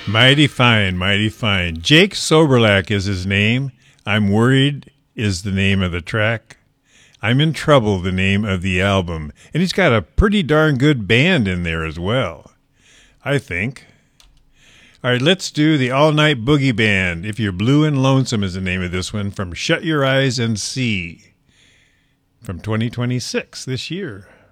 Mighty fine, mighty fine. Jake Soberlack is his name. I'm Worried is the name of the track. I'm in Trouble, the name of the album. And he's got a pretty darn good band in there as well, I think. All right, let's do the All Night Boogie Band. If You're Blue and Lonesome is the name of this one, from Shut Your Eyes and See, from 2026, this year.